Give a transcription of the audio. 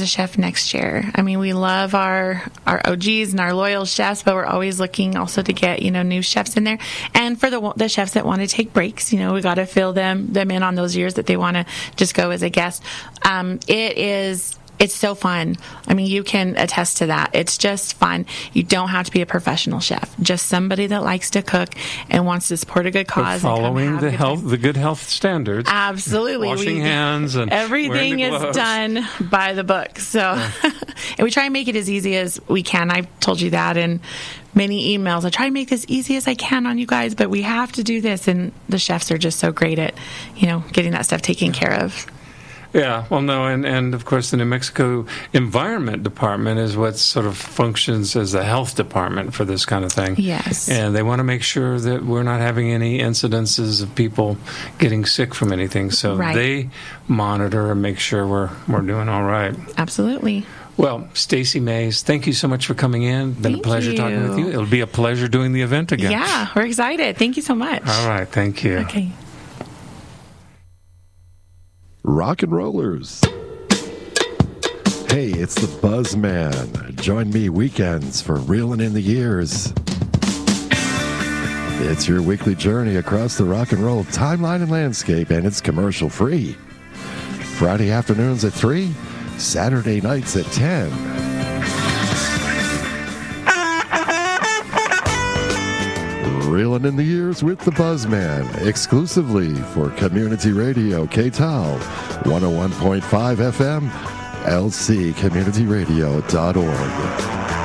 as a chef next year. I mean, we love our OGs and our loyal chefs, but we're always looking also to get, new chefs in there. And for the chefs that want to take breaks, we got to fill them in on those years that they want to just go as a guest. It's so fun. I mean, you can attest to that. It's just fun. You don't have to be a professional chef. Just somebody that likes to cook and wants to support a good cause. Following the good health standards. Absolutely. Washing hands and everything is done by the book. So, and we try and make it as easy as we can. I've told you that in many emails. I try and make this easy as I can on you guys, but we have to do this. And the chefs are just so great at, getting that stuff taken care of. Yeah, well, no, and of course the New Mexico Environment Department is what sort of functions as a health department for this kind of thing. Yes. And they want to make sure that we're not having any incidences of people getting sick from anything. So they monitor and make sure we're doing all right. Absolutely. Well, Stacey Mays, thank you so much for coming in. Been a pleasure talking with you. It'll be a pleasure doing the event again. Yeah, we're excited. Thank you so much. All right, thank you. Okay. Rock and rollers. Hey, it's the Buzzman. Join me weekends for Reeling in the Years. It's your weekly journey across the rock and roll timeline and landscape, and it's commercial free. Friday afternoons at 3, Saturday nights at 10. Reeling in the Years with the Buzzman, exclusively for Community Radio KTAL 101.5 FM, lccommunityradio.org.